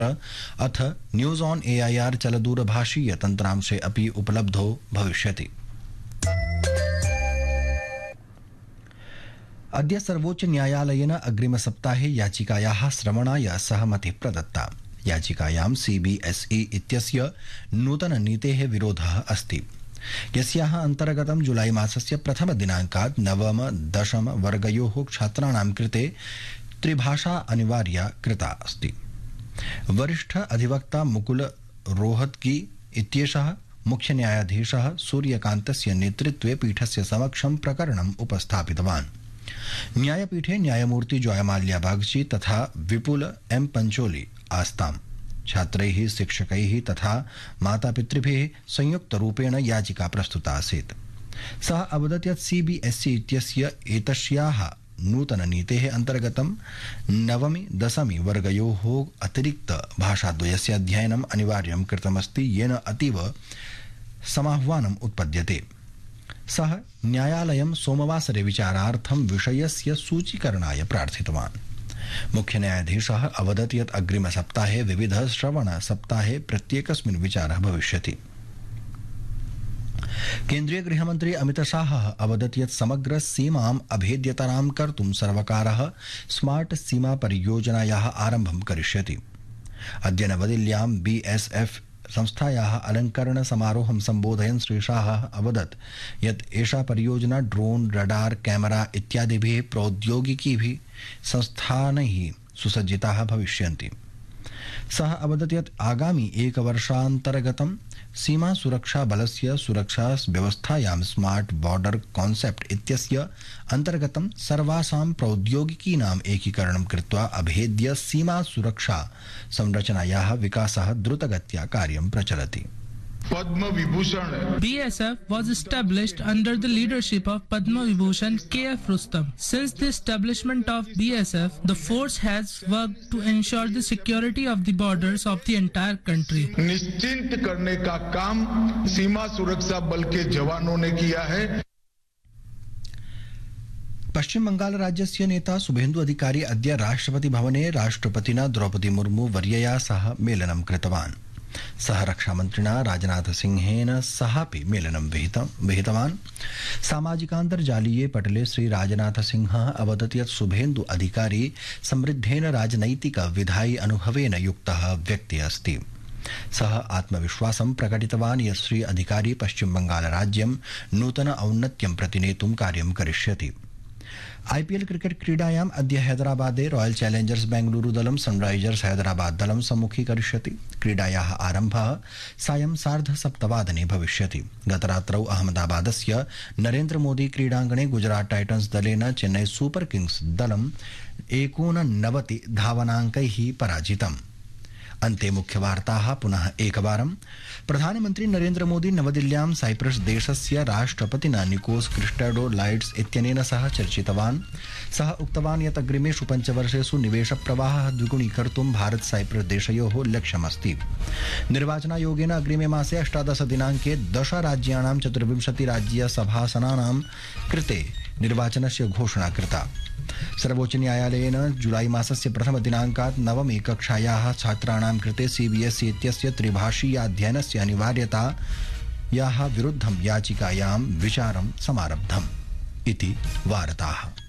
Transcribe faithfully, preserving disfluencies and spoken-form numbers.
अथ news on AIR चलदूरभाषीय तंत्रांशे अपि उपलब्धो भविष्यति। अद्य सर्वोच्च न्यायालयेन अग्रिमसप्ताहे याचिकायाः श्रवणाय सहमतिः प्रदत्ता। याचिकायां सीबीएसई इत्यस्य नूतननीतेः विरोधः अस्ति, यस्याः अन्तर्गतं जुलाई मासस्य प्रथमदिनाङ्कात् नवम दशम वर्गयोः छात्राणां कृते त्रिभाषा अनिवार्या कृता अस्ति। वरिष्ठ अधिवक्ता मुकुल रोहतगी इत्येषः मुख्य न्यायाधीशः सूर्यकान्तस्य नेतृत्वे पीठस्य समक्षं प्रकरणम् उपस्थापितवान्। न्यायपीठे न्यायमूर्ति जयमाल्या बागची तथा विपुल एम पंचोली आस्ताम्। छात्रैः शिक्षकैः तथा मातापितृभिः संयुक्तरूपेण याचिका प्रस्तुता आसीत्। सः अवदत् यत् सीबीएसई इत्यस्य एतस्याः नूतननीतेः अन्तर्गतं नवमी दशमी वर्गयोः अतिरिक्त भाषाद्वयस्य अध्ययनम् अनिवार्यं कृतमस्ति, येन अतीव समाह्वानम् उत्पद्यते। सः न्यायालयं सोमवासरे विचारार्थं विषयस्य सूचीकरणाय प्रार्थितवान्। मुख्य न्यायाधीशः अवदत् यत् अग्रिमसप्ताहे विविध श्रवण सप्ताहे प्रत्येकस्मिन् विचारः भविष्यति। केन्द्रीय गृहमन्त्री अमित शाहः अवदत् यत् समग्र सीमाम् अभेद्यतरां कर्तुं सर्वकारः स्मार्ट सीमा परियोजनायाः आरम्भं करिष्यति। अद्य नवदिल्ल्यां बीएसएफ संस्थायाः अलङ्करण समारोहं सम्बोधयन् श्री शाहः अवदत् यत् एषा परियोजना ड्रोन, रडार, कैमरा इत्यादिभिः प्रौद्योगिकीभिः संस्थानैः सुसज्जिताः भविष्यन्ति। सः अवदत् यत् आगामि एकवर्षान्तर्गतं सीमा सुरक्षा बलस्य सुरक्षा व्यवस्थायां स्मार्ट बॉर्डर कॉन्सेप्ट इत्यस्य अन्तर्गतं सर्वासां प्रौद्योगिकीनाम् एकीकरणं कृत्वा अभेद्य सीमा सुरक्षा संरचनायाः विकासः द्रुतगत्या कार्यं प्रचलति। Padma Vibhushan B S F was established under the leadership of Padma Vibhushan K F Rustam. Since the establishment of B S F, the force has worked to ensure the security of the borders of the entire country. निश्चिंत करने का काम सीमा सुरक्षा बल के जवानों ने किया है। पश्चिम बंगाल राज्यस्य नेता शुभेन्दु अधिकारी अद्य राष्ट्रपति भवने राष्ट्रपतिना द्रौपदी मुर्मू वर्यया सह मेलनं कृतवान्। सह रक्षामन्त्रिणा राजनाथ सिंहेन सहापि मेलनं विहितवान्। सामाजिकान्तर्जालीये पटले श्री राजनाथ सिंहः अवदत् यत् शुभेन्दु अधिकारी समृद्धेन राजनैतिक विधायि अनुभवेन युक्तः व्यक्ति अस्ति। सः आत्मविश्वासं प्रकटितवान् यत् श्री अधिकारी पश्चिम बंगाल राज्यं नूतन औन्नत्यं प्रति नेतुं कार्यं करिष्यति। आईपीएल क्रिकेट क्रीडायाम् अद्य हैदराबादे रॉयल चैलेंजर्स बेंगलुरु दलं सनराइजर्स हैदराबाद दलं सम्मुखीकरिष्यति। क्रीडायाः आरम्भः सायं सार्ध सप्तवादने भविष्यति। गतरात्रौ अहमदाबादस्य नरेन्द्र मोदी क्रीडाङ्गणे गुजरात टाइटन्स दलेन चेन्नई सुपर किंग्स दलं एकोननवति धावनाङ्कैः पराजितम्। अन्ते मुख्यवार्ताः पुनः एकवारं। प्रधानमन्त्री नरेन्द्र मोदी नवदिल्ल्यां साइप्रस देशस्य राष्ट्रपतिना निकोस क्रिस्टोडोलाइड्स इत्यनेन सह चर्चितवान्। सः उक्तवान् यत् अग्रिमेषु पञ्चवर्षेषु निवेशप्रवाहः द्विगुणीकर्तुं भारत साइप्रस देशयोः लक्ष्यमस्ति। निर्वाचनायोगेन अग्रिमे मासे अष्टादश दिनाङ्के दश राज्याणां चतुर्विंशति राज्यसभासनानां कृते निर्वाचनस्य घोषणा कृता। सर्वोच्च न्यायालयेन जुलाई मासस्य प्रथमदिनाङ्कात् नवमी कक्षायाः छात्राणां कृते सीबीएसई इत्यस्य त्रिभाषीयाध्ययनस्य अनिवार्यतायाः विरुद्धं याचिकायां विचारं समारब्धम् इति वार्ताः।